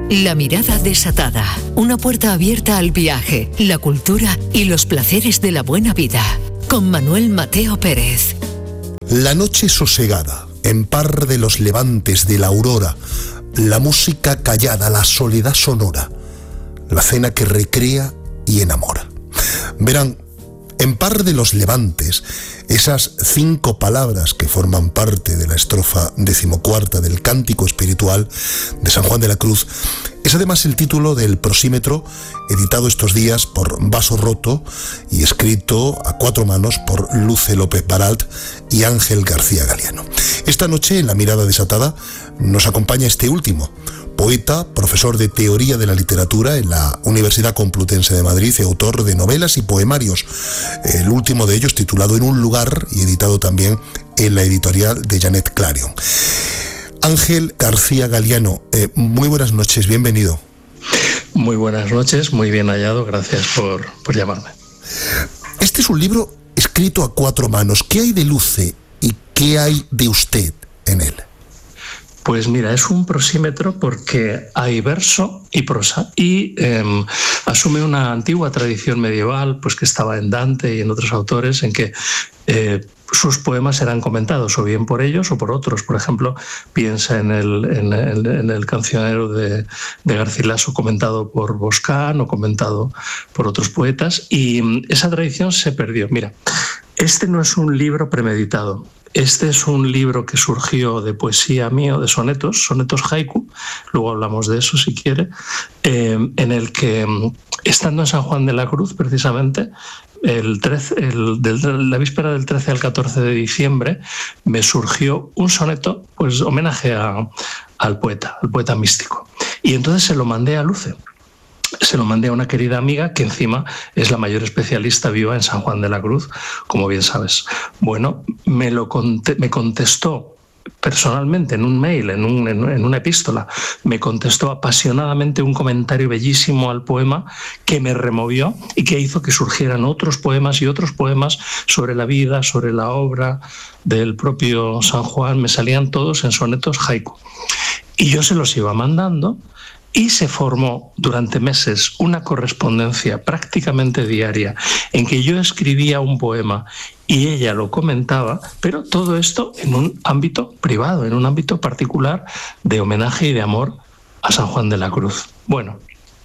La mirada desatada, una puerta abierta al viaje, la cultura y los placeres de la buena vida, con Manuel Mateo Pérez. La noche sosegada, en par de los levantes de la aurora, la música callada, la soledad sonora, la cena que recrea y enamora. Verán, en par de los levantes, esas 5 palabras que forman parte de la estrofa 14ª del Cántico Espiritual de San Juan de la Cruz, es además el título del prosímetro editado estos días por Vaso Roto y escrito a 4 manos por Luce López Baralt y Ángel García Galiano. Esta noche, en La Mirada Desatada, nos acompaña este último, poeta, profesor de Teoría de la Literatura en la Universidad Complutense de Madrid y autor de novelas y poemarios, el último de ellos titulado En un lugar y editado también en la editorial de Janet Clarion. Ángel García Galiano, muy buenas noches, bienvenido. Muy buenas noches, muy bien hallado, gracias por llamarme. Este es un libro escrito a 4 manos. ¿Qué hay de Luce y qué hay de usted en él? Pues mira, es un prosímetro porque hay verso y prosa y asume una antigua tradición medieval pues que estaba en Dante y en otros autores en que sus poemas eran comentados o bien por ellos o por otros. Por ejemplo, piensa en el cancionero de Garcilaso comentado por Boscán o comentado por otros poetas, y esa tradición se perdió. Mira, este no es un libro premeditado. Este es un libro que surgió de poesía mío, de sonetos haiku, luego hablamos de eso si quiere, en el que, estando en San Juan de la Cruz, precisamente, la víspera del 13 al 14 de diciembre, me surgió un soneto, pues homenaje al poeta místico. Y entonces se lo mandé a Luce. Se lo mandé a una querida amiga que encima es la mayor especialista viva en San Juan de la Cruz, como bien sabes. Bueno, me contestó personalmente en un mail, en una epístola, me contestó apasionadamente un comentario bellísimo al poema que me removió y que hizo que surgieran otros poemas y otros poemas sobre la vida, sobre la obra del propio San Juan. Me salían todos en sonetos haiku. Y yo se los iba mandando. Y se formó durante meses una correspondencia prácticamente diaria en que yo escribía un poema y ella lo comentaba, pero todo esto en un ámbito privado, en un ámbito particular de homenaje y de amor a San Juan de la Cruz. Bueno,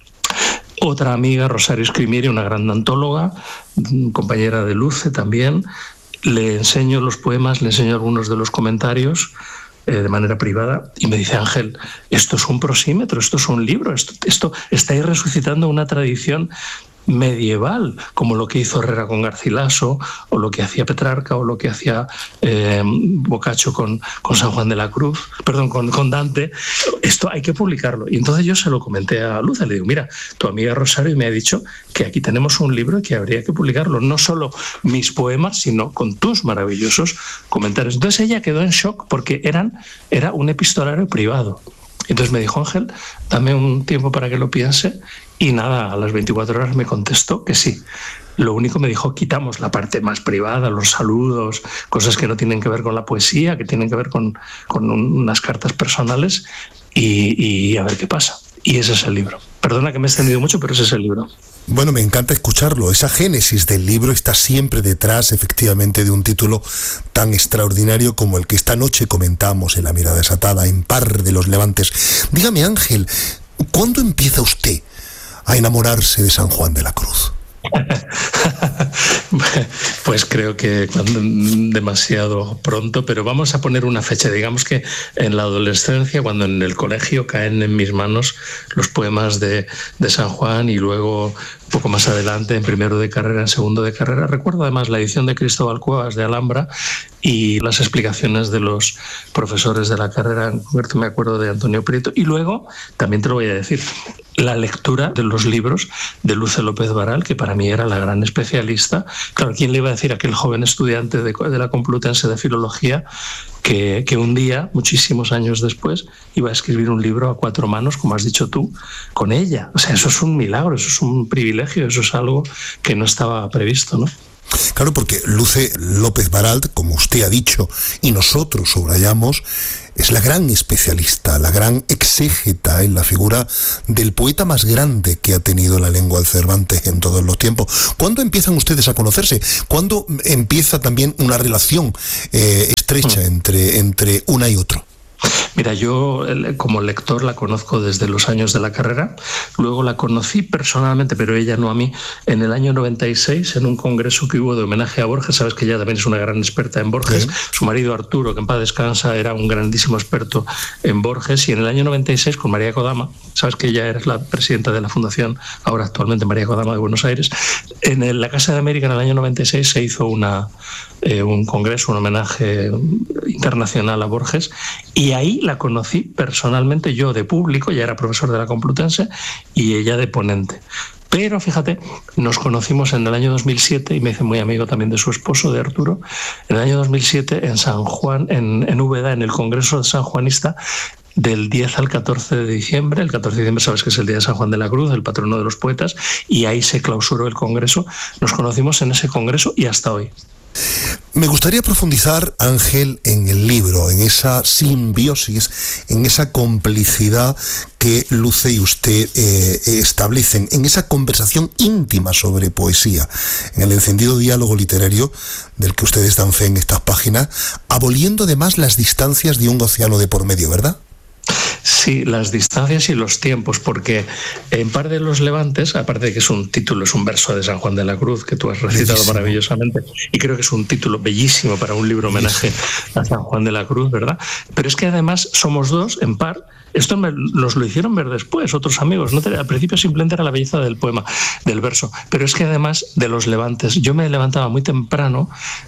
otra amiga, Rosario Escrimieri, una gran antóloga, compañera de Luce también, le enseño los poemas, le enseño algunos de los comentarios de manera privada, y me dice: Ángel, esto es un prosímetro, esto es un libro, esto estáis resucitando una tradición medieval, como lo que hizo Herrera con Garcilaso, o lo que hacía Petrarca, o lo que hacía Boccaccio con San Juan de la Cruz, perdón, con Dante. Esto hay que publicarlo. Y entonces yo se lo comenté a Luz, le digo: mira, tu amiga Rosario me ha dicho que aquí tenemos un libro y que habría que publicarlo, no solo mis poemas, sino con tus maravillosos comentarios. Entonces ella quedó en shock porque era un epistolario privado. Entonces me dijo: Ángel, dame un tiempo para que lo piense. Y nada, a las 24 horas me contestó que sí. Lo único, me dijo, quitamos la parte más privada, los saludos, cosas que no tienen que ver con la poesía, que tienen que ver con unas cartas personales, y a ver qué pasa. Y ese es el libro. Perdona que me he extendido mucho, pero ese es el libro. Bueno, me encanta escucharlo. Esa génesis del libro está siempre detrás, efectivamente, de un título tan extraordinario como el que esta noche comentamos en La Mirada Desatada, En par de los levantes. Dígame, Ángel, ¿cuándo empieza usted a enamorarse de San Juan de la Cruz? Pues creo que demasiado pronto, pero vamos a poner una fecha. Digamos que en la adolescencia, cuando en el colegio caen en mis manos los poemas de San Juan, y luego un poco más adelante, en primero de carrera, en segundo de carrera. Recuerdo además la edición de Cristóbal Cuevas de Alhambra y las explicaciones de los profesores de la carrera. En concreto me acuerdo de Antonio Prieto. Y luego, también te lo voy a decir, la lectura de los libros de Luce López Baralt, que para mí era la gran especialista. Claro, ¿quién le iba a decir a aquel joven estudiante de la Complutense de Filología que un día, muchísimos años después, iba a escribir un libro a 4 manos, como has dicho tú, con ella? O sea, eso es un milagro, eso es un privilegio, eso es algo que no estaba previsto, ¿no? Claro, porque Luce López Baralt, como usted ha dicho y nosotros subrayamos, es la gran especialista, la gran exégeta en la figura del poeta más grande que ha tenido la lengua de Cervantes en todos los tiempos. ¿Cuándo empiezan ustedes a conocerse? ¿Cuándo empieza también una relación estrecha entre una y otro? Mira, yo como lector la conozco desde los años de la carrera, luego la conocí personalmente, pero ella no a mí, en el año 96, en un congreso que hubo de homenaje a Borges. Sabes que ella también es una gran experta en Borges. ¿Sí? Su marido Arturo, que en paz descansa, era un grandísimo experto en Borges, y en el año 96 con María Kodama, sabes que ella era la presidenta de la fundación, ahora actualmente María Kodama de Buenos Aires, en la Casa de América en el año 96 se hizo un congreso, un homenaje internacional a Borges, y ahí la conocí personalmente, yo de público, ya era profesor de la Complutense, y ella de ponente. Pero fíjate, nos conocimos en el año 2007 y me hice muy amigo también de su esposo, de Arturo, en el año 2007 en San Juan, en Úbeda, en el Congreso de Sanjuanista, del 10 al 14 de diciembre. El 14 de diciembre sabes que es el día de San Juan de la Cruz, el patrono de los poetas, y ahí se clausuró el Congreso. Nos conocimos en ese Congreso y hasta hoy. Me gustaría profundizar, Ángel, en el libro, en esa simbiosis, en esa complicidad que Luce y usted establecen, en esa conversación íntima sobre poesía, en el encendido diálogo literario del que ustedes dan fe en estas páginas, aboliendo además las distancias de un océano de por medio, ¿verdad? Sí, las distancias y los tiempos, porque en Par de los Levantes, aparte de que es un título, es un verso de San Juan de la Cruz que tú has recitado bellísimo, maravillosamente, y creo que es un título bellísimo para un libro homenaje a San Juan de la Cruz, ¿verdad? Pero es que además somos dos en par. Esto nos lo hicieron ver después otros amigos, ¿no? Al principio simplemente era la belleza del poema, del verso, pero es que además de los levantes, yo me levantaba muy temprano,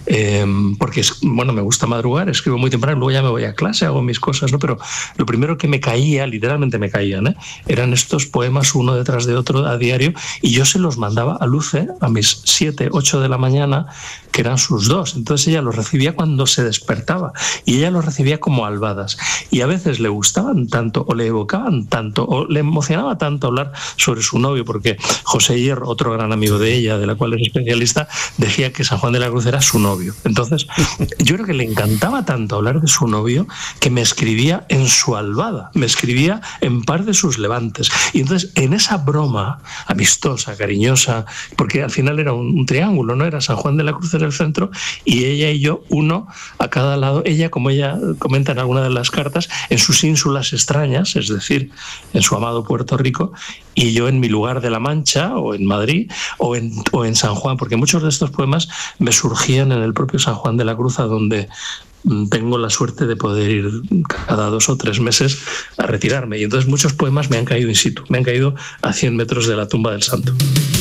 porque me gusta madrugar, escribo muy temprano, luego ya me voy a clase, hago mis cosas, ¿no? Pero lo primero que me caía, literalmente me caían, eran estos poemas uno detrás de otro a diario, y yo se los mandaba a Luce a mis 7, 8 de la mañana, que eran sus 2. Entonces ella los recibía cuando se despertaba, y ella los recibía como albadas, y a veces le gustaban tanto, o le evocaban tanto, o le emocionaba tanto hablar sobre su novio, porque José Hierro, otro gran amigo de ella, de la cual es especialista, decía que San Juan de la Cruz era su novio. Entonces yo creo que le encantaba tanto hablar de su novio que me escribía en su albada, me escribía en Par de sus Levantes, y entonces en esa broma amistosa, cariñosa, porque al final era un triángulo, ¿no? Era San Juan de la Cruz en el centro y ella y yo, uno a cada lado, ella, como ella comenta en alguna de las cartas, en sus ínsulas extrañas, es decir, en su amado Puerto Rico, y yo en mi lugar de La Mancha, o en Madrid, o en San Juan, porque muchos de estos poemas me surgían en el propio San Juan de la Cruz, a donde tengo la suerte de poder ir cada 2 o 3 meses a retirarme, y entonces muchos poemas me han caído in situ, me han caído a 100 metros de la tumba del santo.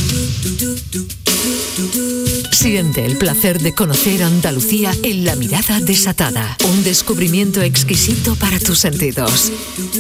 Siente el placer de conocer Andalucía en La Mirada Desatada, un descubrimiento exquisito para tus sentidos.